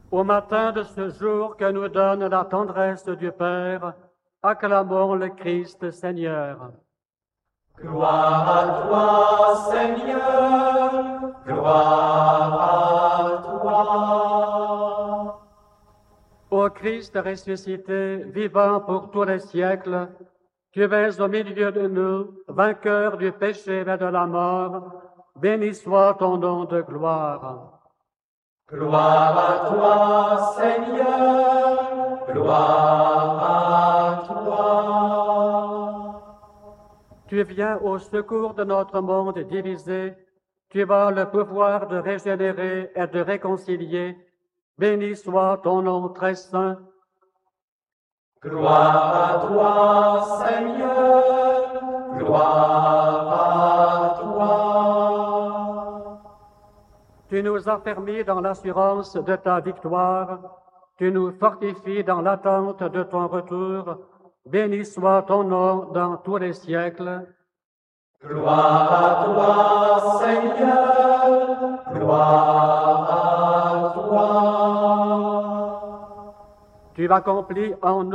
Au matin de ce jour que nous donne la tendresse du Père, acclamons le Christ Seigneur. Gloire à toi, Seigneur, gloire à toi. Ô Christ ressuscité, vivant pour tous les siècles, tu es au milieu de nous, vainqueur du péché et de la mort. Béni soit ton nom de gloire. Gloire à toi, Seigneur, gloire à toi. Tu viens au secours de notre monde divisé. Tu as le pouvoir de régénérer et de réconcilier. Béni soit ton nom très saint. Gloire à toi, Seigneur, gloire à toi. Tu nous as permis dans l'assurance de ta victoire. Tu nous fortifies dans l'attente de ton retour. Béni soit ton nom dans tous les siècles. Gloire à toi, Seigneur, gloire à toi. Tu accomplis en nous